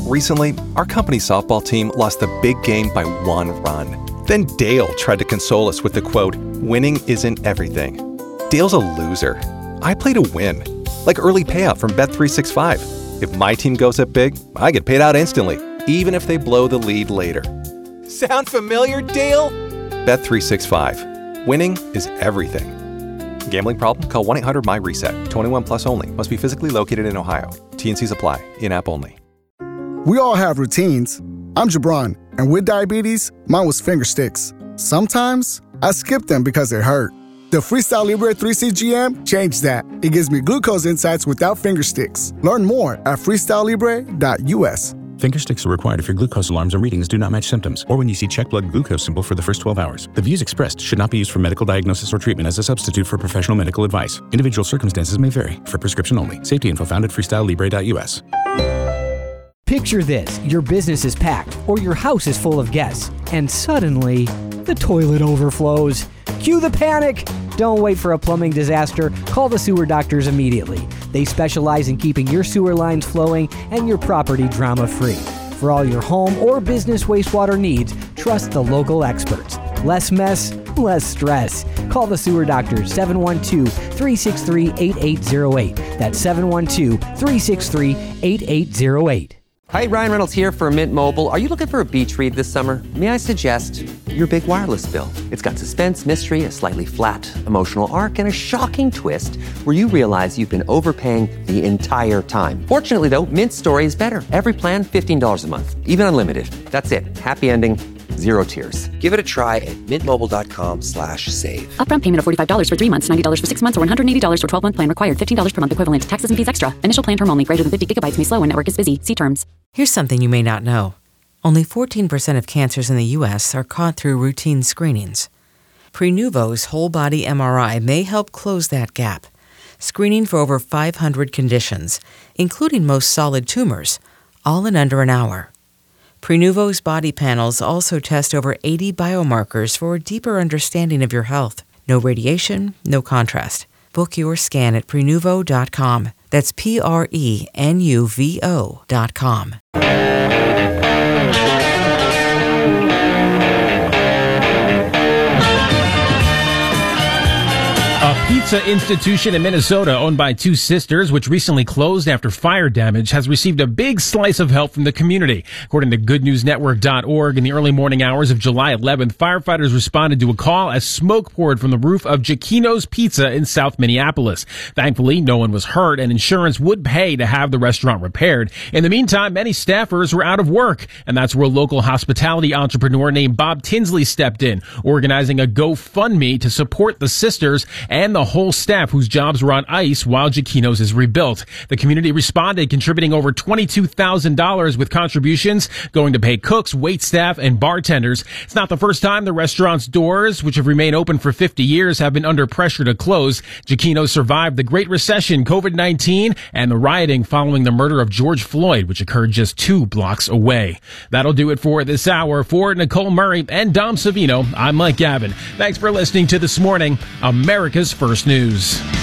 Recently, our company softball team lost the big game by 1 run. Then Dale tried to console us with the quote, "Winning isn't everything." Dale's a loser. I play to win. Like early payout from Bet365. If my team goes up big, I get paid out instantly, even if they blow the lead later. Sound familiar, Dale? Bet365. Winning is everything. Gambling problem? Call 1-800-MY-RESET. 21 plus only. Must be physically located in Ohio. T&Cs apply. In-app only. We all have routines. I'm Jabron, and with diabetes, mine was finger sticks. Sometimes I skip them because they hurt. The Freestyle Libre 3CGM changed that. It gives me glucose insights without finger sticks. Learn more at freestylelibre.us. Finger sticks are required if your glucose alarms or readings do not match symptoms, or when you see check blood glucose symbol for the first 12 hours. The views expressed should not be used for medical diagnosis or treatment as a substitute for professional medical advice. Individual circumstances may vary. For prescription only. Safety info found at freestylelibre.us. Picture this. Your business is packed, or your house is full of guests, and suddenly, the toilet overflows. Cue the panic! Don't wait for a plumbing disaster. Call the Sewer Doctors immediately. They specialize in keeping your sewer lines flowing and your property drama-free. For all your home or business wastewater needs, trust the local experts. Less mess, less stress. Call the Sewer Doctors, 712-363-8808. That's 712-363-8808. Hi, Ryan Reynolds here for Mint Mobile. Are you looking for a beach read this summer? May I suggest your big wireless bill? It's got suspense, mystery, a slightly flat emotional arc, and a shocking twist where you realize you've been overpaying the entire time. Fortunately, though, Mint's story is better. Every plan, $15 a month. Even unlimited. That's it. Happy ending. Zero tears. Give it a try at mintmobile.com/save. Upfront payment of $45 for 3 months, $90 for 6 months, or $180 for 12-month plan required. $15 per month equivalent. Taxes and fees extra. Initial plan term only. Greater than 50 gigabytes may slow when network is busy. See terms. Here's something you may not know. Only 14% of cancers in the U.S. are caught through routine screenings. Prenuvo's whole-body MRI may help close that gap, screening for over 500 conditions, including most solid tumors, all in under an hour. Prenuvo's body panels also test over 80 biomarkers for a deeper understanding of your health. No radiation, no contrast. Book your scan at Prenuvo.com. That's Prenuvo.com. A pizza institution in Minnesota owned by two sisters, which recently closed after fire damage, has received a big slice of help from the community. According to GoodNewsNetwork.org, in the early morning hours of July 11th, firefighters responded to a call as smoke poured from the roof of Giacchino's Pizza in South Minneapolis. Thankfully, no one was hurt, and insurance would pay to have the restaurant repaired. In the meantime, many staffers were out of work, and that's where local hospitality entrepreneur named Bob Tinsley stepped in, organizing a GoFundMe to support the sisters and the whole staff whose jobs were on ice while Giacchino's is rebuilt. The community responded, contributing over $22,000 with contributions going to pay cooks, waitstaff, and bartenders. It's not the first time the restaurant's doors, which have remained open for 50 years, have been under pressure to close. Giacchino's survived the Great Recession, COVID-19, and the rioting following the murder of George Floyd, which occurred just 2 blocks away. That'll do it for this hour. For Nicole Murray and Dom Savino, I'm Mike Gavin. Thanks for listening to This Morning, America's First News.